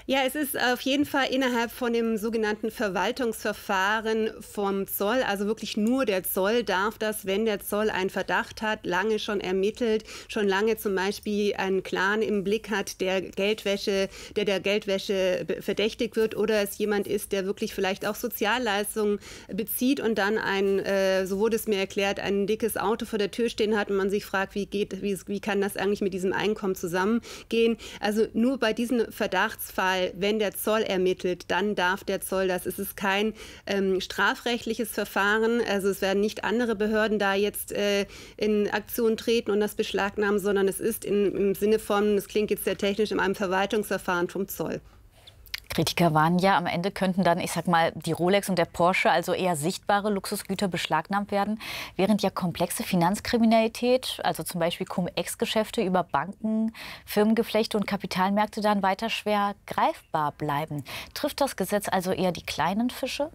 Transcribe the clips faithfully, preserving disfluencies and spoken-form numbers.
Ja, es ist auf jeden Fall innerhalb von dem sogenannten Verwaltungsverfahren vom Zoll, also wirklich nur der Zoll darf das, wenn der Zoll einen Verdacht hat, lange schon ermittelt, schon lange zum Beispiel einen Clan im Blick hat, der Geldwäsche, der der Geldwäsche verdächtigt wird, oder es jemand ist, der wirklich vielleicht auch Sozialleistungen bezieht und dann ein, äh, so wurde es mir erklärt, ein dickes Auto vor der Tür stehen hat und man sich fragt, wie geht, wie, wie kann das eigentlich mit diesem Einkommen zusammengehen? Also nur bei diesem Verdachtsfall, wenn der Zoll ermittelt, dann darf der Zoll das. Es ist kein ähm, strafrechtliches Verfahren, also es werden nicht andere Behörden da jetzt äh, in Aktion treten und das beschlagnahmen, sondern es ist in, im Sinne von, das klingt jetzt sehr technisch, in einem Verwaltungsverfahren vom Zoll. Kritiker warnen ja, am Ende könnten dann, ich sag mal, die Rolex und der Porsche, also eher sichtbare Luxusgüter, beschlagnahmt werden, während ja komplexe Finanzkriminalität, also zum Beispiel Cum-Ex-Geschäfte über Banken, Firmengeflechte und Kapitalmärkte dann weiter schwer greifbar bleiben. Trifft das Gesetz also eher die kleinen Fische?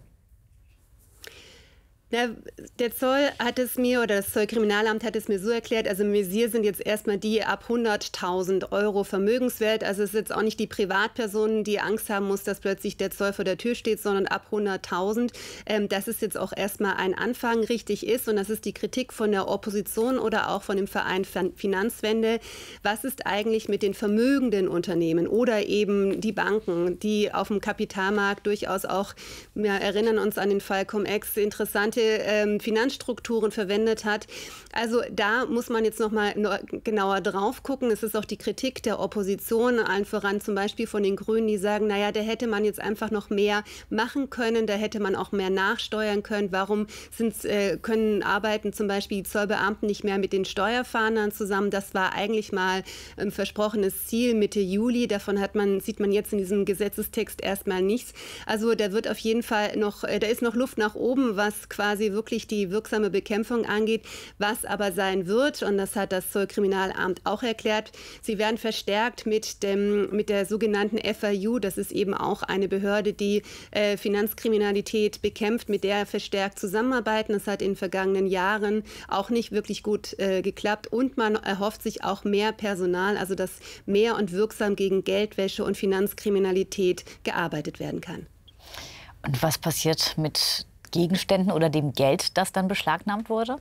Ja, der Zoll hat es mir, oder das Zollkriminalamt hat es mir so erklärt, also im Visier sind jetzt erstmal die ab hunderttausend Euro Vermögenswert. Also es ist jetzt auch nicht die Privatperson, die Angst haben muss, dass plötzlich der Zoll vor der Tür steht, sondern ab hunderttausend. Ähm, das ist jetzt auch erstmal ein Anfang, richtig ist. Und das ist die Kritik von der Opposition oder auch von dem Verein Finanzwende. Was ist eigentlich mit den vermögenden Unternehmen oder eben die Banken, die auf dem Kapitalmarkt durchaus auch, wir erinnern uns an den Fall Cum-Ex, interessante ähm, Finanzstrukturen verwendet hat. Also da muss man jetzt noch mal genauer drauf gucken. Es ist auch die Kritik der Opposition, allen voran zum Beispiel von den Grünen, die sagen, naja, da hätte man jetzt einfach noch mehr machen können, da hätte man auch mehr nachsteuern können. Warum sind, äh, können arbeiten zum Beispiel die Zollbeamten nicht mehr mit den Steuerfahndern zusammen? Das war eigentlich mal ein versprochenes Ziel Mitte Juli. Davon hat man, sieht man jetzt in diesem Gesetzestext erstmal nichts. Also da wird auf jeden Fall noch, äh, da ist noch Luft nach oben, was quasi wirklich die wirksame Bekämpfung angeht. Was aber sein wird, und das hat das Zollkriminalamt auch erklärt, sie werden verstärkt mit, dem, mit der sogenannten F I U, das ist eben auch eine Behörde, die äh, Finanzkriminalität bekämpft, mit der verstärkt zusammenarbeiten. Das hat in den vergangenen Jahren auch nicht wirklich gut äh, geklappt und man erhofft sich auch mehr Personal, also dass mehr und wirksam gegen Geldwäsche und Finanzkriminalität gearbeitet werden kann. Und was passiert mit Gegenständen oder dem Geld, das dann beschlagnahmt wurde?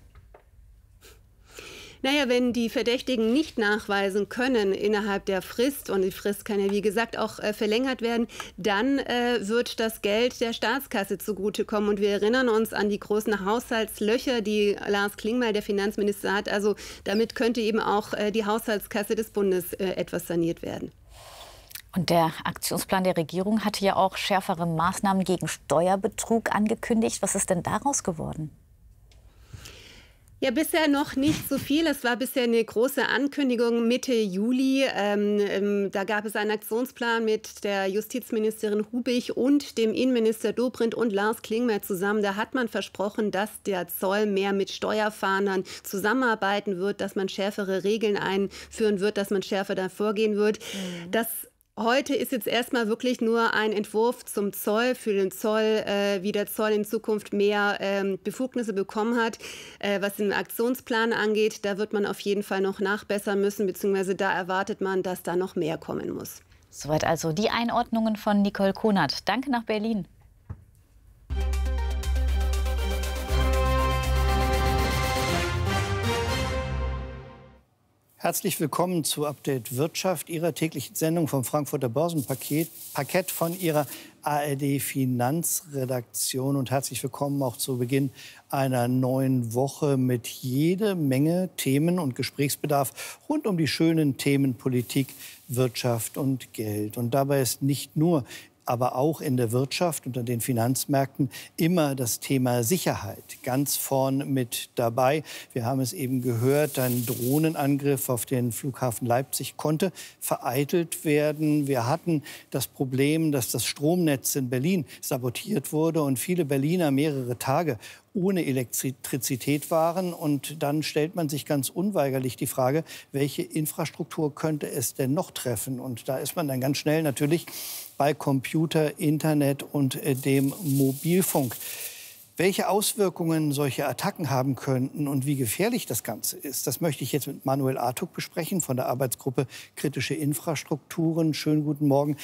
Naja, wenn die Verdächtigen nicht nachweisen können innerhalb der Frist, und die Frist kann ja wie gesagt auch äh, verlängert werden, dann äh, wird das Geld der Staatskasse zugutekommen. Und wir erinnern uns an die großen Haushaltslöcher, die Lars Klingbeil, der Finanzminister, hat. Also damit könnte eben auch äh, die Haushaltskasse des Bundes äh, etwas saniert werden. Und der Aktionsplan der Regierung hatte ja auch schärfere Maßnahmen gegen Steuerbetrug angekündigt. Was ist denn daraus geworden? Ja, bisher noch nicht so viel. Es war bisher eine große Ankündigung Mitte Juli. Ähm, ähm, da gab es einen Aktionsplan mit der Justizministerin Hubig und dem Innenminister Dobrindt und Lars Klingbeil zusammen. Da hat man versprochen, dass der Zoll mehr mit Steuerfahndern zusammenarbeiten wird, dass man schärfere Regeln einführen wird, dass man schärfer da vorgehen wird. Mhm. Das Heute ist jetzt erstmal wirklich nur ein Entwurf zum Zoll, für den Zoll, äh, wie der Zoll in Zukunft mehr ähm, Befugnisse bekommen hat. Äh, was den Aktionsplan angeht, da wird man auf jeden Fall noch nachbessern müssen, beziehungsweise da erwartet man, dass da noch mehr kommen muss. Soweit also die Einordnungen von Nicole Konert. Danke nach Berlin. Herzlich willkommen zu Update Wirtschaft, Ihrer täglichen Sendung vom Frankfurter Börsenpaket, Parkett von Ihrer A R D-Finanzredaktion. Und herzlich willkommen auch zu Beginn einer neuen Woche mit jede Menge Themen und Gesprächsbedarf rund um die schönen Themen Politik, Wirtschaft und Geld. Und dabei ist nicht nur aber auch in der Wirtschaft und an den Finanzmärkten immer das Thema Sicherheit ganz vorn mit dabei. Wir haben es eben gehört, ein Drohnenangriff auf den Flughafen Leipzig konnte vereitelt werden. Wir hatten das Problem, dass das Stromnetz in Berlin sabotiert wurde und viele Berliner mehrere Tage ohne Elektrizität waren. Und dann stellt man sich ganz unweigerlich die Frage, welche Infrastruktur könnte es denn noch treffen? Und da ist man dann ganz schnell natürlich bei Computer, Internet und äh, dem Mobilfunk. Welche Auswirkungen solche Attacken haben könnten und wie gefährlich das Ganze ist, das möchte ich jetzt mit Manuel Artuk besprechen von der Arbeitsgruppe Kritische Infrastrukturen. Schönen guten Morgen.